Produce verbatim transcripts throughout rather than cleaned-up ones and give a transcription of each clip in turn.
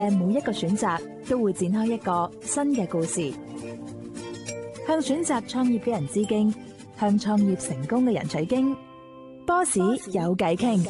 每一個選擇都會展開一個新嘅故事，向選擇創業嘅人致敬，向創業成功嘅人取經。Boss 有偈傾。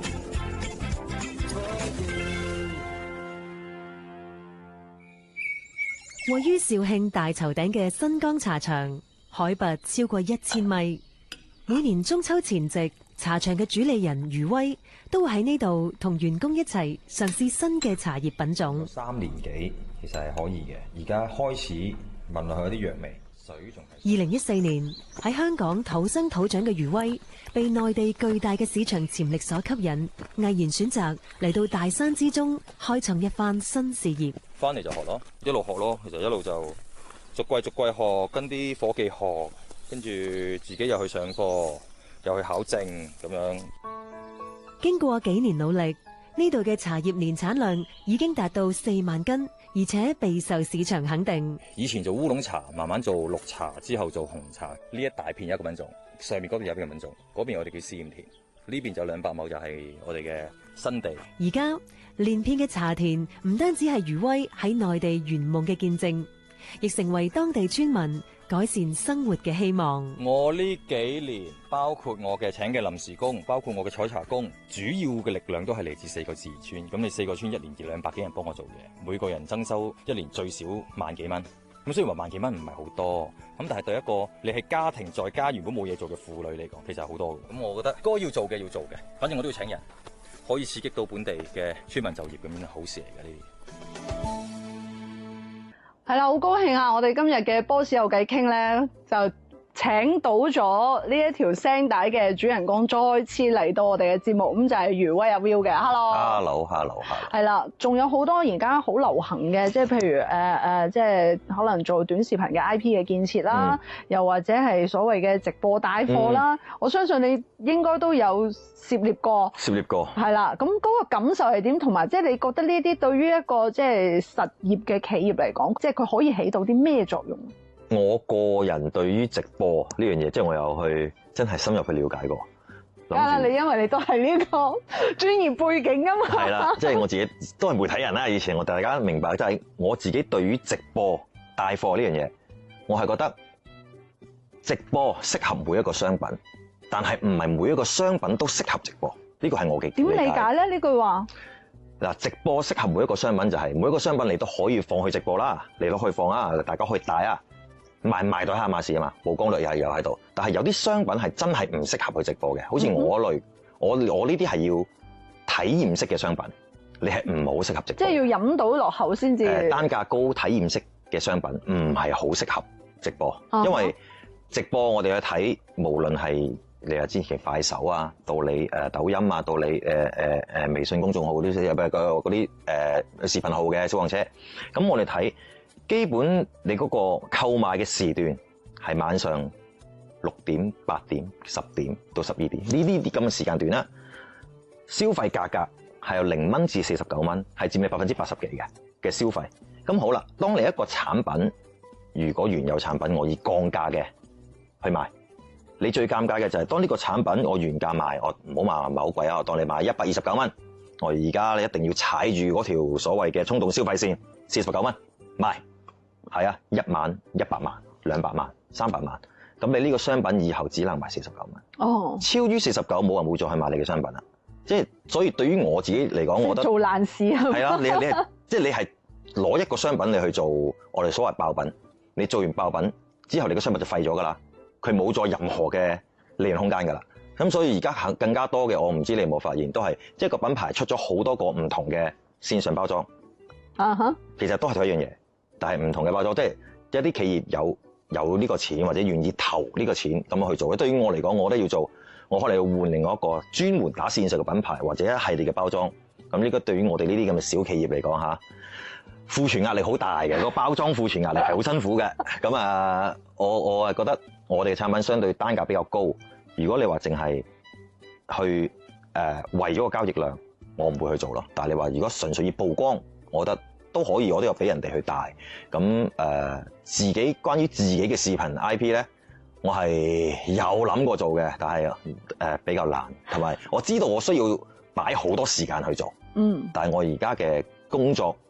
位於肇慶大頭頂嘅新江茶場，海拔超過一千米。每年中秋前夕，茶場嘅主理人余威都會喺呢度同員工一齊嘗試新嘅茶葉品種。 三年幾其實係可以嘅，而家開始聞落去有啲藥味。水仲係。 二零一四年喺香港土生土長嘅余威，被內地巨大嘅市場潛力所吸引，毅然選擇嚟到大山之中開創一番新事業。 翻嚟就學咯，一路學咯，其實一路就逐季逐季學，跟啲伙計學，跟住自己又去上課，又去考證咁樣。 經過幾年努力，呢度嘅茶葉年產量已經達到四萬斤，而且備受市場肯定。 以前做烏龍茶，慢慢做綠茶，之後做紅茶。呢一大片有一個品種，上面嗰邊有一個品種，嗰邊我哋叫試驗田，呢邊就兩百畝就係我哋嘅新地。 而家連片嘅茶田唔單止係余威喺內地圓夢嘅見證，亦成為當地村民改善生活嘅希望。 我呢幾年，包括我嘅請嘅臨時工，包括我嘅採茶工，主要嘅力量都係嚟自四個自然村。咁你四個村一年二兩百幾人幫我做嘢，每個人增收一年最少萬幾蚊。咁雖然話萬幾蚊唔係好多，咁但係對一個你係家庭在家原本冇嘢做嘅婦女嚟講，其實係好多嘅。咁我覺得該要做嘅要做嘅，反正我都要請人，可以刺激到本地嘅村民就業，咁樣係好事嚟嘅呢啲。 係啦，好高興啊！我哋今日嘅 Boss 有偈傾咧，就請到咗呢一條聲帶嘅主人公再次嚟到我哋嘅節目，咁就係余威阿 Will 嘅。 Hello，Hello，Hello。 係啦，仲有好多而家好流行嘅，即係譬如誒誒、呃，即係可能做短視頻嘅 I P 嘅建設啦，嗯、又或者係所謂嘅直播帶貨啦。嗯、我相信你應該都有涉獵過。涉獵過。係啦，咁嗰個感受係點？同埋即係你覺得呢啲對於一個即係實業嘅企業嚟講，即係佢可以起到啲咩作用？ 我個人對於直播呢樣嘢，即係我有去真係深入去了解過。 啊，你因為你都係呢個專業背景啊嘛。係啦， 即係我自己都係媒體人啦。以前我大家明白，即係我自己對於直播帶貨呢樣嘢，我係覺得直播適合每一個商品，但係唔係每一個商品都適合直播。呢個係我嘅點理解咧？呢句話嗱，直播適合每一個商品就係每一個商品你都可以放去直播啦，你都可以放啊，大家可以帶啊。賣賣到黑馬市啊嘛，曝光率又係有喺度，但係有啲商品係真係唔適合去直播嘅，好似我類，嗯、我我呢啲係要體驗式嘅商品，你係唔好適合直播。 即係要飲到落口先至。誒， 單價高體驗式嘅商品唔係好適合直播，啊、因為直播我哋去睇，無論係你話之前快手啊，到你誒抖音啊，到你誒誒誒微信公眾號啲，有咩嗰啲誒視頻號嘅小黃車，咁我哋睇。基本你嗰個購買嘅時段係晚上六點、八點、十點到十二點呢啲啲咁嘅時間段啦，消費價格係由零蚊至四十九蚊，係佔你百分之八十幾嘅嘅消費。咁好啦，當你一個產品，如果原有產品我以降價嘅去賣，你最尷尬嘅就係當呢個產品我原價賣，我唔好賣賣好貴啊，我當你賣一百二十九蚊，我而家你一定要踩住嗰條所謂嘅衝動消費線，四十九蚊賣。係啊，一萬、一百萬、兩百萬、三百萬，咁你呢個商品以後只能賣四十九蚊。哦，超於四十九，冇人會再去買你嘅商品啦。即係所以對於我自己嚟講，我覺得做爛事啊。係啦，你你係即係你係攞一個商品你去做我哋所謂爆品，你做完爆品之後，你個商品就廢咗噶啦，佢冇再任何嘅利潤空間噶啦。咁所以而家更加多嘅，我唔知你有冇發現，都係即係個品牌出咗好多個唔同嘅線上包裝。啊哈，其實都係同一樣嘢。但係唔同嘅包裝，即係一啲企業有有呢個錢或者願意投呢個錢咁樣去做。對於我嚟講，我都要做，我可能要換另外一個專門打線上嘅品牌或者一系列嘅包裝。咁呢個對於我哋呢啲咁嘅小企業嚟講嚇，庫存壓力好大嘅，個包裝庫存壓力係好辛苦嘅。咁啊，我我係覺得我哋嘅產品相對單價比較高。如果你話淨係去誒、呃、為咗個交易量，我唔會去做咯。但係你話如果純粹以曝光，我覺得都可以，我都有俾人哋去帶。咁誒、呃，自己關於自己嘅視頻 I P 咧，我係有諗過做嘅，但係誒、呃、比較難，同埋我知道我需要擺好多時間去做。嗯。但係我而家嘅工作